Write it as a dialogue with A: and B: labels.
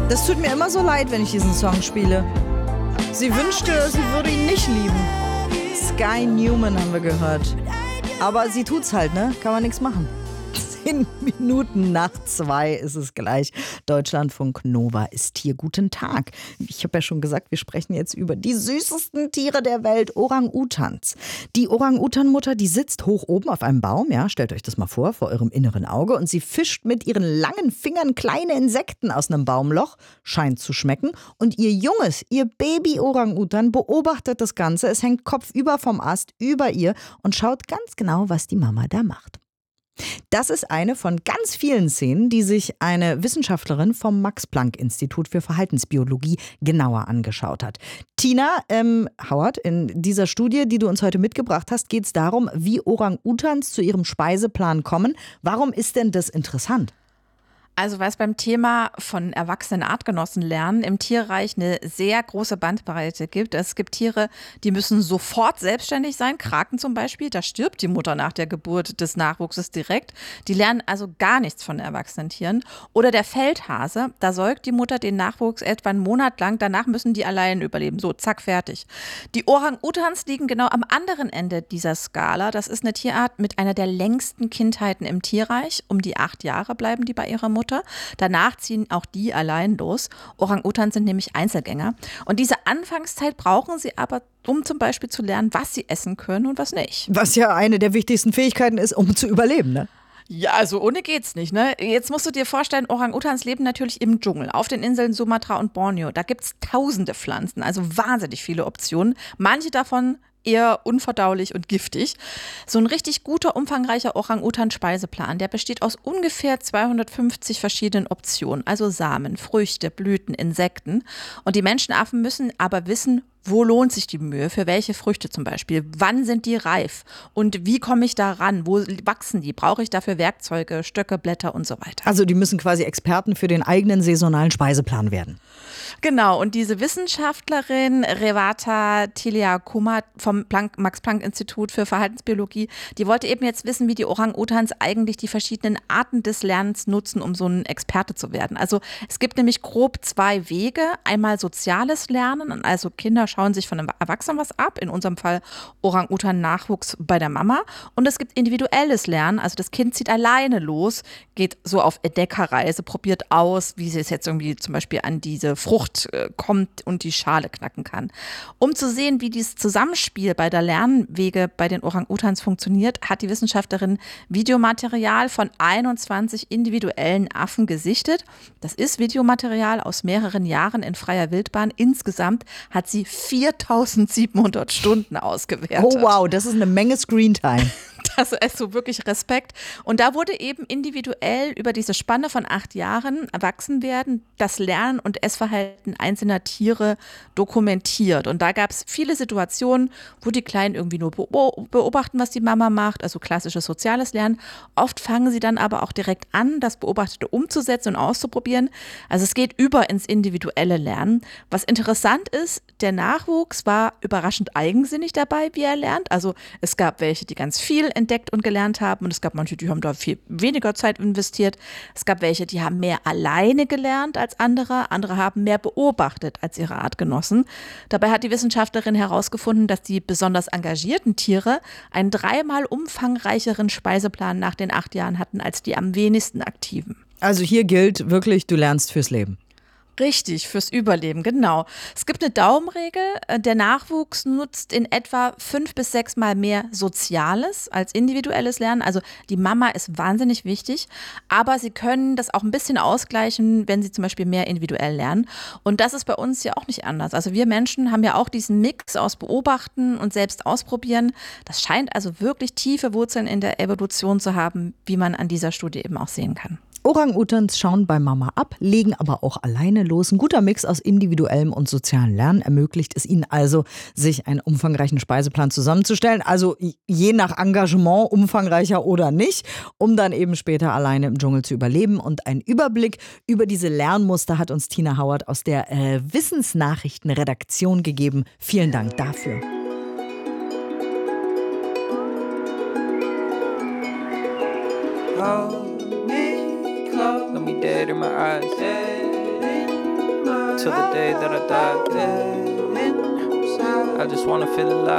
A: Das tut mir immer so leid, wenn ich diesen Song spiele. Sie wünschte, sie würde ihn nicht lieben. Sky Newman haben wir gehört. Aber sie tut's halt, ne? Kann man nichts machen. 10 Minuten nach 2 ist es gleich. Deutschlandfunk Nova ist hier. Guten Tag. Ich habe ja schon gesagt, wir sprechen jetzt über die süßesten Tiere der Welt, Orang-Utans. Die Orang-Utan-Mutter, die sitzt hoch oben auf einem Baum, ja, stellt euch das mal vor eurem inneren Auge, und sie fischt mit ihren langen Fingern kleine Insekten aus einem Baumloch, scheint zu schmecken, und ihr Baby-Orang-Utan beobachtet das Ganze, es hängt kopfüber vom Ast über ihr und schaut ganz genau, was die Mama da macht. Das ist eine von ganz vielen Szenen, die sich eine Wissenschaftlerin vom Max-Planck-Institut für Verhaltensbiologie genauer angeschaut hat. Tina Howard, in dieser Studie, die du uns heute mitgebracht hast, geht es darum, wie Orang-Utans zu ihrem Speiseplan kommen. Warum ist denn das interessant?
B: Also weil es beim Thema von erwachsenen Artgenossen lernen im Tierreich eine sehr große Bandbreite gibt. Es gibt Tiere, die müssen sofort selbstständig sein. Kraken zum Beispiel, da stirbt die Mutter nach der Geburt des Nachwuchses direkt. Die lernen also gar nichts von erwachsenen Tieren. Oder der Feldhase, da säugt die Mutter den Nachwuchs etwa einen Monat lang. Danach müssen die allein überleben. So, zack, fertig. Die Orang-Utans liegen genau am anderen Ende dieser Skala. Das ist eine Tierart mit einer der längsten Kindheiten im Tierreich. Um die 8 Jahre bleiben die bei ihrer Mutter. Danach ziehen auch die allein los. Orang-Utans sind nämlich Einzelgänger. Und diese Anfangszeit brauchen sie aber, um zum Beispiel zu lernen, was sie essen können und was nicht.
A: Was ja eine der wichtigsten Fähigkeiten ist, um zu überleben, ne?
B: Ja, also ohne geht's nicht, ne? Jetzt musst du dir vorstellen, Orang-Utans leben natürlich im Dschungel, auf den Inseln Sumatra und Borneo. Da gibt's tausende Pflanzen, also wahnsinnig viele Optionen. Manche davon eher unverdaulich und giftig. So ein richtig guter, umfangreicher Orang-Utan-Speiseplan, der besteht aus ungefähr 250 verschiedenen Optionen, also Samen, Früchte, Blüten, Insekten. Und die Menschenaffen müssen aber wissen, wo lohnt sich die Mühe, für welche Früchte zum Beispiel, wann sind die reif und wie komme ich da ran, wo wachsen die, brauche ich dafür Werkzeuge, Stöcke, Blätter und so weiter.
A: Also die müssen quasi Experten für den eigenen saisonalen Speiseplan werden.
B: Genau, und diese Wissenschaftlerin Revata Tiliakuma vom Max-Planck-Institut für Verhaltensbiologie, die wollte eben jetzt wissen, wie die Orang-Utans eigentlich die verschiedenen Arten des Lernens nutzen, um so ein Experte zu werden. Also es gibt nämlich grob 2 Wege. Einmal soziales Lernen, also Kinder schauen sich von einem Erwachsenen was ab, in unserem Fall Orang-Utan-Nachwuchs bei der Mama. Und es gibt individuelles Lernen, also das Kind zieht alleine los, geht so auf Entdeckerreise, probiert aus, wie sie es jetzt irgendwie zum Beispiel an diese Frucht kommt und die Schale knacken kann. Um zu sehen, wie dieses Zusammenspiel bei der Lernwege bei den Orang-Utans funktioniert, hat die Wissenschaftlerin Videomaterial von 21 individuellen Affen gesichtet. Das ist Videomaterial aus mehreren Jahren in freier Wildbahn. Insgesamt hat sie 4700 Stunden ausgewertet.
A: Oh wow, das ist eine Menge Screentime.
B: Das ist so wirklich Respekt. Und da wurde eben individuell über diese Spanne von 8 Jahren Erwachsenwerden das Lernen und Essverhalten einzelner Tiere dokumentiert. Und da gab es viele Situationen, wo die Kleinen irgendwie nur beobachten, was die Mama macht, also klassisches soziales Lernen. Oft fangen sie dann aber auch direkt an, das Beobachtete umzusetzen und auszuprobieren. Also es geht über ins individuelle Lernen. Was interessant ist, der Nachwuchs war überraschend eigensinnig dabei, wie er lernt. Also es gab welche, die ganz viel entdeckt und gelernt haben, und es gab manche, die haben da viel weniger Zeit investiert. Es gab welche, die haben mehr alleine gelernt als andere. Andere haben mehr beobachtet als ihre Artgenossen. Dabei hat die Wissenschaftlerin herausgefunden, dass die besonders engagierten Tiere einen 3-mal umfangreicheren Speiseplan nach den 8 Jahren hatten als die am wenigsten aktiven.
A: Also hier gilt wirklich, du lernst fürs Leben.
B: Richtig, fürs Überleben, genau. Es gibt eine Daumenregel. Der Nachwuchs nutzt in etwa 5 bis 6 Mal mehr Soziales als individuelles Lernen. Also die Mama ist wahnsinnig wichtig, aber sie können das auch ein bisschen ausgleichen, wenn sie zum Beispiel mehr individuell lernen. Und das ist bei uns ja auch nicht anders. Also wir Menschen haben ja auch diesen Mix aus Beobachten und selbst ausprobieren. Das scheint also wirklich tiefe Wurzeln in der Evolution zu haben, wie man an dieser Studie eben auch sehen kann.
A: Orang-Utans schauen bei Mama ab, legen aber auch alleine los. Ein guter Mix aus individuellem und sozialem Lernen ermöglicht es ihnen also, sich einen umfangreichen Speiseplan zusammenzustellen. Also je nach Engagement umfangreicher oder nicht, um dann eben später alleine im Dschungel zu überleben. Und einen Überblick über diese Lernmuster hat uns Tina Howard aus der Wissensnachrichtenredaktion gegeben. Vielen Dank dafür.
C: Hold me close, look me dead in my eyes. Dead in till the day that I die. Then I just wanna feel alive.